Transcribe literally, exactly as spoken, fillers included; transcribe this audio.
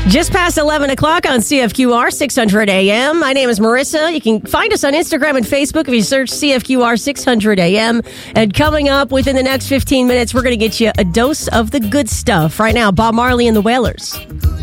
Just past eleven o'clock on C F Q R six hundred A M. My name is Marissa. You can find us on Instagram and Facebook if you search C F Q R six hundred A M. And coming up within the next fifteen minutes, we're going to get you a dose of the good stuff. Right now, Bob Marley and the Wailers.